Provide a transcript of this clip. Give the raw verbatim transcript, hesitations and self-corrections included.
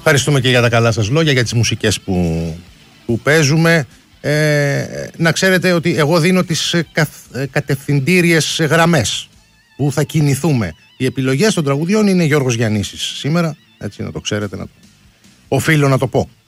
Ευχαριστούμε και για τα καλά σας λόγια, για τις μουσικές που, που παίζουμε. Ε, να ξέρετε ότι εγώ δίνω τις καθ, κατευθυντήριες γραμμές που θα κινηθούμε. Οι επιλογές των τραγουδιών είναι Γιώργος Γιαννίσης σήμερα, έτσι να το ξέρετε, να το... οφείλω να το πω.